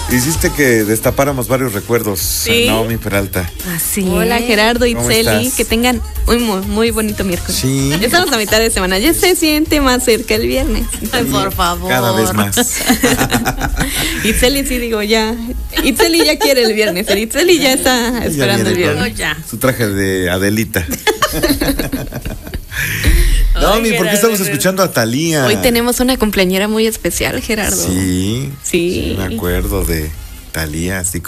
Hiciste que destapáramos varios recuerdos. Sí. Naomi Peralta. Así Hola es. Gerardo, ¿Cómo Itzeli, estás? que tengan un muy bonito miércoles. Sí. Ya estamos a mitad de semana, ya se siente más cerca el viernes. Ay, por favor. Cada vez más. Itzeli sí digo ya. Itzeli ya quiere el viernes. El Itzeli ya está esperando el viene con viernes. Ya. Su traje de Adelita. Naomi, ¿por qué estamos escuchando a Thalía? Hoy tenemos una cumpleañera muy especial, Gerardo. Sí. Sí. Me acuerdo de Thalía, así